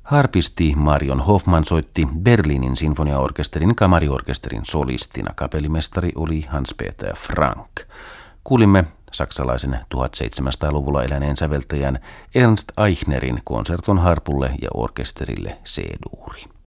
Harpisti Marion Hoffman soitti Berliinin sinfoniaorkesterin kamariorkesterin solistina. Kapellimestari oli Hans-Peter Frank. Kuulimme saksalaisen 1700-luvulla eläneen säveltäjän Ernst Eichnerin konserton harpulle ja orkesterille C-duuri.